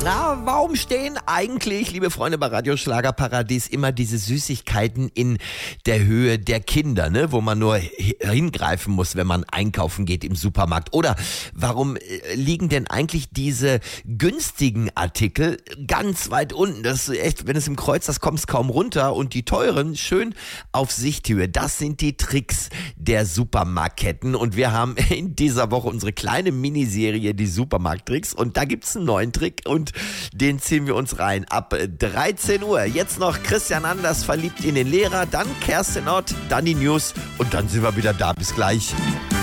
Na, warum stehen eigentlich, liebe Freunde, bei Radio Schlagerparadies immer diese Süßigkeiten in der Höhe der Kinder, ne? Wo man nur hingreifen muss, wenn man einkaufen geht im Supermarkt? Oder warum liegen denn eigentlich diese günstigen Artikel ganz weit unten? Das ist echt, wenn es im Kreuz, das kommt kaum runter, und die teuren schön auf Sichthöhe. Das sind die Tricks der Supermarktketten, und wir haben in dieser Woche unsere kleine Miniserie, die Supermarkttricks, und da gibt's einen neuen Trick, und den ziehen wir uns rein. Ab 13 Uhr. Jetzt noch Christian Anders, verliebt in den Lehrer, dann Kerstin Ott, dann die News, und dann sind wir wieder da. Bis gleich.